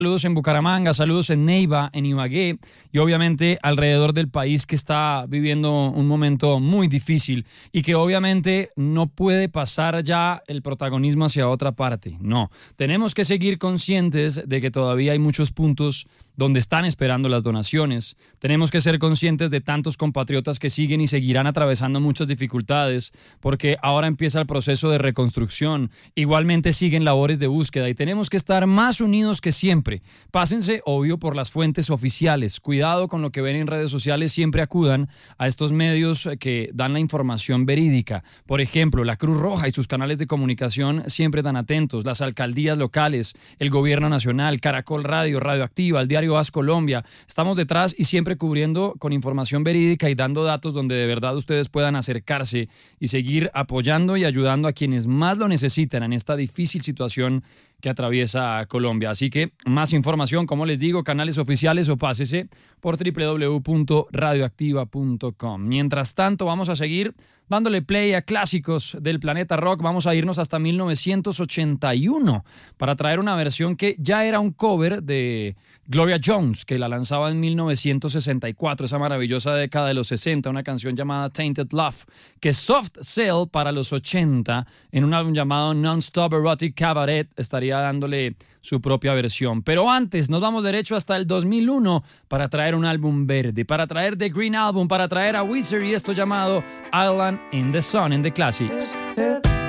Saludos en Bucaramanga, saludos en Neiva, en Ibagué y obviamente alrededor del país que está viviendo un momento muy difícil y que obviamente no puede pasar ya el protagonismo hacia otra parte. No, tenemos que seguir conscientes de que todavía hay muchos puntos donde están esperando las donaciones. Tenemos que ser conscientes de tantos compatriotas que siguen y seguirán atravesando muchas dificultades porque ahora empieza el proceso de reconstrucción. Igualmente siguen labores de búsqueda y tenemos que estar más unidos que siempre. Pásense, obvio, por las fuentes oficiales. Cuidado con lo que ven en redes sociales. Siempre acudan a estos medios que dan la información verídica. Por ejemplo, la Cruz Roja y sus canales de comunicación siempre están atentos. Las alcaldías locales, el gobierno nacional, Caracol Radio, Radioactiva, el diario AS Colombia. Estamos detrás y siempre cubriendo con información verídica y dando datos donde de verdad ustedes puedan acercarse y seguir apoyando y ayudando a quienes más lo necesitan en esta difícil situación que atraviesa Colombia. Así que más información, como les digo, canales oficiales o pásese por www.radioactiva.com. Mientras tanto, vamos a seguir dándole play a clásicos del planeta rock. Vamos a irnos hasta 1981 para traer una versión que ya era un cover de Gloria Jones, que la lanzaba en 1964, esa maravillosa década de los 60, una canción llamada Tainted Love, que Soft Cell para los 80, en un álbum llamado Non-Stop Erotic Cabaret, estaría dándole su propia versión. Pero antes nos vamos derecho hasta el 2001 para traer un álbum verde, para traer The Green Album, para traer a Weezer y esto llamado Island in the Sun en The Classics.